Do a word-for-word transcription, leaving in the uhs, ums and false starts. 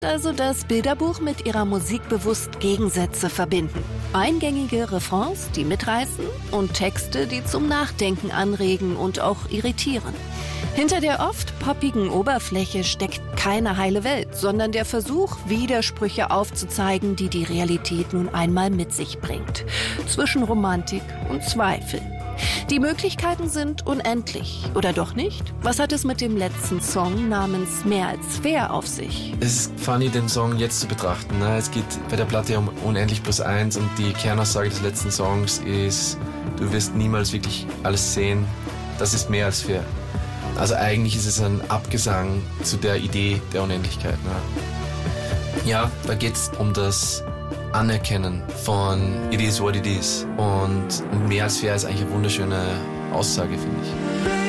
Also das Bilderbuch mit ihrer Musik bewusst Gegensätze verbinden. Eingängige Refrains, die mitreißen, und Texte, die zum Nachdenken anregen und auch irritieren. Hinter der oft poppigen Oberfläche steckt keine heile Welt, sondern der Versuch, Widersprüche aufzuzeigen, die die Realität nun einmal mit sich bringt. Zwischen Romantik und Zweifel. Die Möglichkeiten sind unendlich, oder doch nicht? Was hat es mit dem letzten Song namens Mehr als fair auf sich? Es ist funny, den Song jetzt zu betrachten. Ne? Es geht bei der Platte um unendlich plus eins und die Kernaussage des letzten Songs ist, du wirst niemals wirklich alles sehen. Das ist mehr als fair. Also eigentlich ist es ein Abgesang zu der Idee der Unendlichkeit. Ne? Ja, da geht es um das Anerkennen von It is what it is. Und mehr als fair ist eigentlich eine wunderschöne Aussage, finde ich.